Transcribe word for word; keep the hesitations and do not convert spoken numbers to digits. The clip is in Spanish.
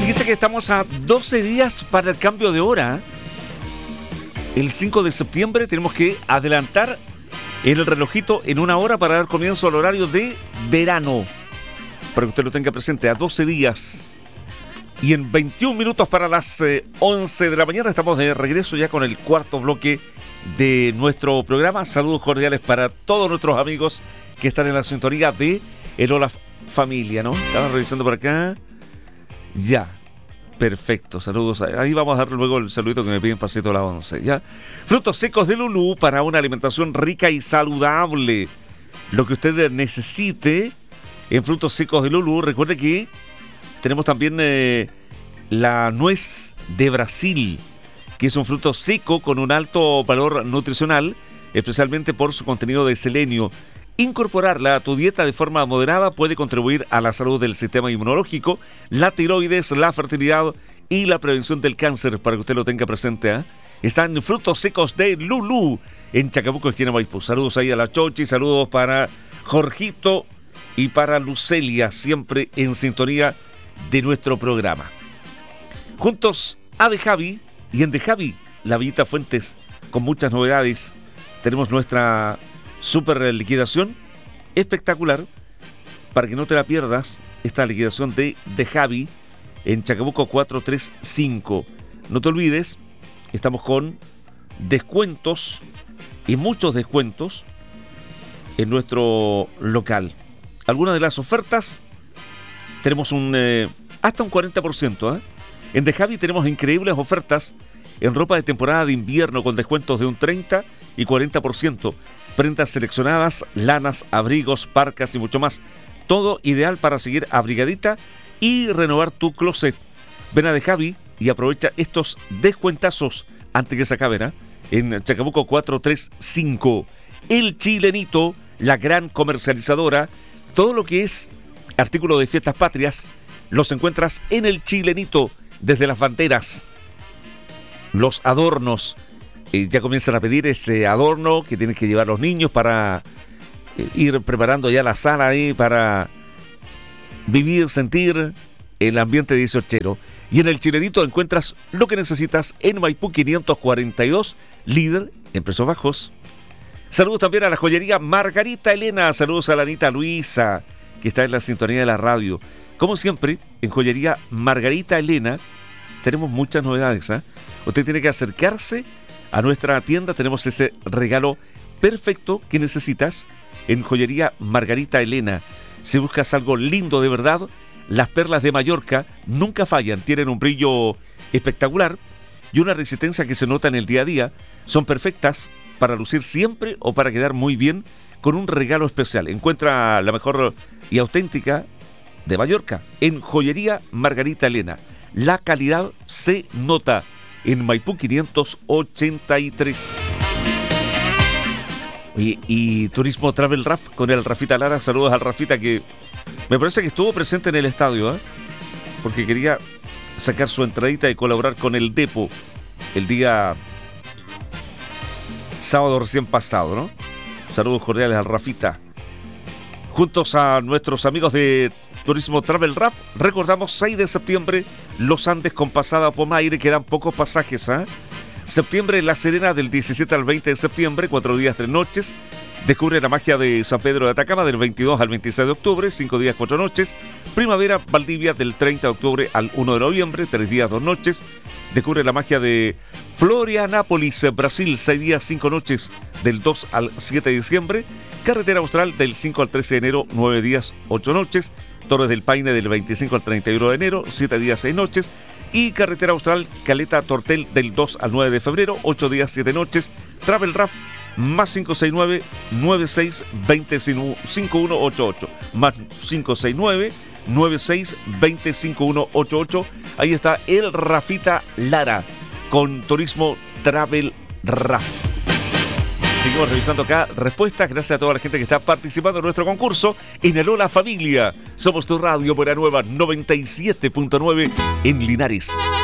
Fíjese que estamos a doce días para el cambio de hora. El cinco de septiembre tenemos que adelantar el relojito en una hora para dar comienzo al horario de verano. Para que usted lo tenga presente, a doce días. Y en veintiún minutos para las eh, once de la mañana estamos de regreso ya con el cuarto bloque de nuestro programa. Saludos cordiales para todos nuestros amigos que están en la sintonía de El Hola Familia, ¿no? Estaba revisando por acá. Ya. Perfecto, saludos. Ahí vamos a dar luego el saludito que me piden pasito a las once, ¿ya? Frutos secos de Lulú para una alimentación rica y saludable. Lo que usted necesite en frutos secos de Lulú. Recuerde que tenemos también eh, la nuez de Brasil, que es un fruto seco con un alto valor nutricional, especialmente por su contenido de selenio. Incorporarla a tu dieta de forma moderada puede contribuir a la salud del sistema inmunológico, la tiroides, la fertilidad y la prevención del cáncer, para que usted lo tenga presente, ¿eh? Están frutos secos de Lulú en Chacabuco, esquina Maipú. Saludos ahí a la Chochi, saludos para Jorgito y para Lucelia, siempre en sintonía de nuestro programa. Juntos a De Javi y en De Javi, la Villita Fuentes, con muchas novedades. Tenemos nuestra super liquidación espectacular para que no te la pierdas, esta liquidación de De Javi en Chacabuco cuatrocientos treinta y cinco. No te olvides, estamos con descuentos y muchos descuentos en nuestro local. Algunas de las ofertas tenemos un eh, hasta un cuarenta por ciento, ¿eh? En De Javi tenemos increíbles ofertas en ropa de temporada de invierno con descuentos de un treinta y cuarenta por ciento. Prendas seleccionadas, lanas, abrigos, parcas y mucho más. Todo ideal para seguir abrigadita y renovar tu closet. Ven a De Javi y aprovecha estos descuentazos antes que se acaben, ¿eh? En Chacabuco cuatrocientos treinta y cinco. El Chilenito, la gran comercializadora. Todo lo que es artículo de fiestas patrias los encuentras en El Chilenito. Desde las banderas, los adornos. Eh, ya comienzan a pedir ese adorno que tienen que llevar los niños para eh, ir preparando ya la sala ahí para vivir, sentir el ambiente dieciochero. Y en El Chilenito encuentras lo que necesitas en Maipú quinientos cuarenta y dos, líder en precios bajos. Saludos también a la joyería Margarita Elena. Saludos a la Anita Luisa, que está en la sintonía de la radio. Como siempre, en joyería Margarita Elena tenemos muchas novedades, ¿eh? Usted tiene que acercarse a nuestra tienda. Tenemos ese regalo perfecto que necesitas en joyería Margarita Elena. Si buscas algo lindo de verdad, las perlas de Mallorca nunca fallan. Tienen un brillo espectacular y una resistencia que se nota en el día a día. Son perfectas para lucir siempre o para quedar muy bien con un regalo especial. Encuentra la mejor y auténtica de Mallorca en joyería Margarita Elena. La calidad se nota en Maipú quinientos ochenta y tres. Y, y Turismo Travel Raf con el Rafita Lara. Saludos al Rafita, que me parece que estuvo presente en el estadio, ¿eh? Porque quería sacar su entradita y colaborar con el Depo el día sábado recién pasado, ¿no? Saludos cordiales al Rafita. Juntos a nuestros amigos de Turismo Travel Raf, recordamos seis de septiembre, Los Andes con pasada Pomaire, quedan pocos pasajes, ¿eh? Septiembre, La Serena del diecisiete al veinte de septiembre, cuatro días, tres noches. Descubre la magia de San Pedro de Atacama del veintidós al veintiséis de octubre, cinco días, cuatro noches. Primavera, Valdivia del treinta de octubre al uno de noviembre, tres días, dos noches. Descubre la magia de Florianápolis, Brasil, seis días, cinco noches, del dos al siete de diciembre. Carretera Austral del cinco al trece de enero, nueve días, ocho noches. Torres del Paine del veinticinco al treinta y uno de enero, siete días, seis noches. Y Carretera Austral Caleta Tortel del dos al nueve de febrero, ocho días, siete noches. Travel Raf más cinco seis nueve, nueve seis dos cero, cinco uno ocho ocho. Más cinco seis nueve, nueve seis dos cero, cinco uno ocho ocho. Ahí está el Rafita Lara con Turismo Travel Raf. Seguimos revisando acá respuestas. Gracias a toda la gente que está participando en nuestro concurso en el Hola Familia. Somos tu radio Buena Nueva noventa y siete punto nueve en Linares.